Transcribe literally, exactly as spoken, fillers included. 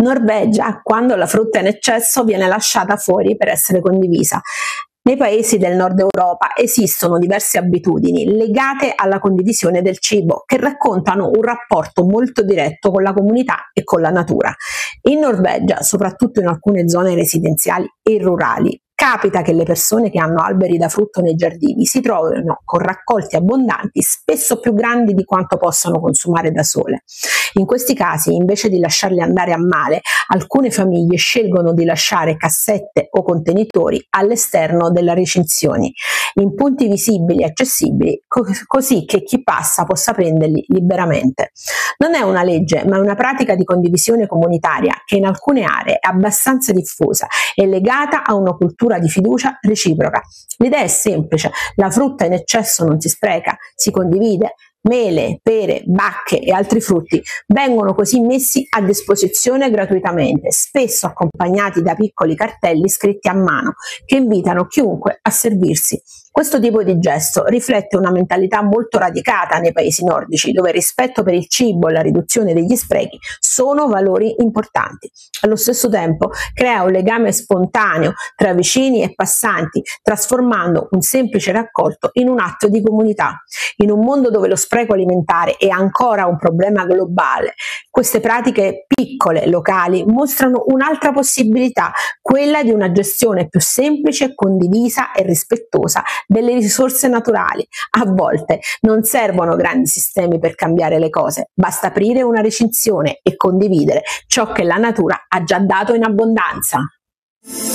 Norvegia, quando la frutta in eccesso viene lasciata fuori per essere condivisa. Nei paesi del nord Europa esistono diverse abitudini legate alla condivisione del cibo che raccontano un rapporto molto diretto con la comunità e con la natura. In Norvegia, soprattutto in alcune zone residenziali e rurali, capita che le persone che hanno alberi da frutto nei giardini si trovino con raccolti abbondanti, spesso più grandi di quanto possano consumare da sole. In questi casi, invece di lasciarli andare a male, alcune famiglie scelgono di lasciare cassette o contenitori all'esterno delle recinzioni, in punti visibili e accessibili, co- così che chi passa possa prenderli liberamente. Non è una legge, ma è una pratica di condivisione comunitaria che in alcune aree è abbastanza diffusa e legata a una cultura di fiducia reciproca. L'idea è semplice: la frutta in eccesso non si spreca, si condivide. Mele, pere, bacche e altri frutti vengono così messi a disposizione gratuitamente, spesso accompagnati da piccoli cartelli scritti a mano che invitano chiunque a servirsi. Questo tipo di gesto riflette una mentalità molto radicata nei paesi nordici, dove il rispetto per il cibo e la riduzione degli sprechi sono valori importanti. Allo stesso tempo crea un legame spontaneo tra vicini e passanti, trasformando un semplice raccolto in un atto di comunità. In un mondo dove lo spreco alimentare è ancora un problema globale, queste pratiche piccole, locali, mostrano un'altra possibilità, quella di una gestione più semplice, condivisa e rispettosa delle risorse naturali. A volte non servono grandi sistemi per cambiare le cose, basta aprire una recinzione e condividere ciò che la natura ha già dato in abbondanza.